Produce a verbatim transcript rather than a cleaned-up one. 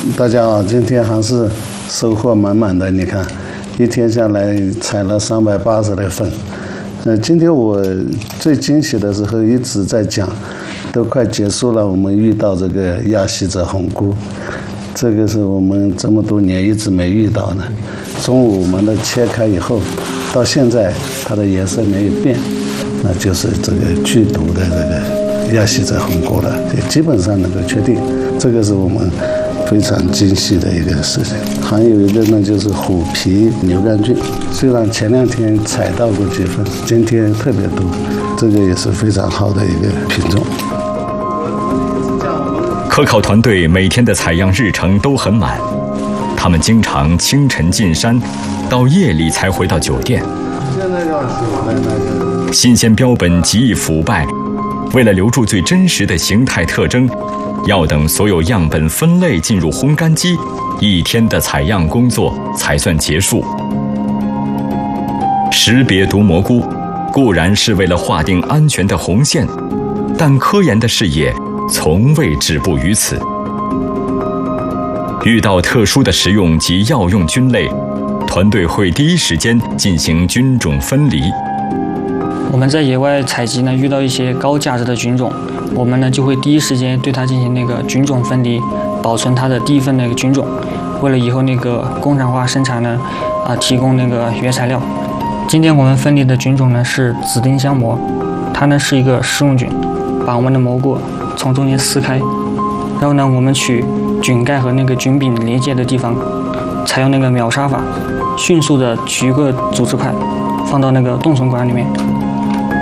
大家好，今天还是收获满满的。你看，一天下来采了三百八十来份。呃，今天我最惊喜的时候一直在讲，都快结束了，我们遇到这个亚细泽红菇，这个是我们这么多年一直没遇到的。中午我们的切开以后，到现在它的颜色没有变，那就是这个剧毒的这个亚细泽红菇了，也基本上能够确定，这个是我们非常精细的一个事情。还有一个呢，就是虎皮牛肝菌，虽然前两天采到过几份，今天特别多，这个也是非常好的一个品种。 科考团队每天的采样日程都很满，他们经常清晨进山，到夜里才回到酒店。新鲜标本极易腐败，为了留住最真实的形态特征，要等所有样本分类进入烘干机，一天的采样工作才算结束。识别毒蘑菇固然是为了划定安全的红线，但科研的视野从未止步于此。遇到特殊的食用及药用菌类，团队会第一时间进行菌种分离。 我们在野外采集呢，遇到一些高价值的菌种，我们呢就会第一时间对它进行那个菌种分离，保存它的第一份那个菌种，为了以后那个工厂化生产呢，啊提供那个原材料。今天我们分离的菌种呢是紫丁香蘑，它呢是一个食用菌，把我们的蘑菇从中间撕开，然后呢我们取菌盖和那个菌柄连接的地方，采用那个秒杀法，迅速的取一个组织块，放到那个冻存管里面。